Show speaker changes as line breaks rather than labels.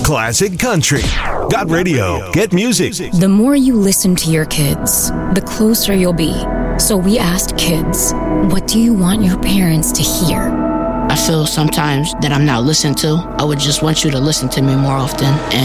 Classic Country. Got radio. Get music.
The more you listen to your kids, the closer you'll be. So we asked kids, what do you want your parents to hear?
I feel sometimes that I'm not listened to. I would just want you to listen to me more often.